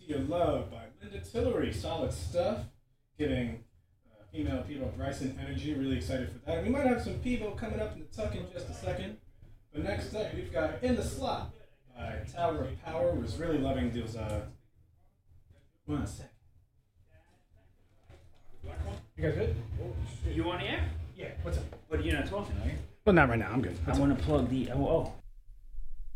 to Your Love by Linda Tillery. Solid stuff. Giving female Peebo Bryson energy. Really excited for that. We might have some Peebo coming up in the tuck in just a second. But next up, we've got In the Slot by Tower of Power. Was really loving those. 1 second. You guys good? You on the air? Yeah. What's up? But you're not talking, are you? Well, not right now. I'm good. I want to plug the. Oh,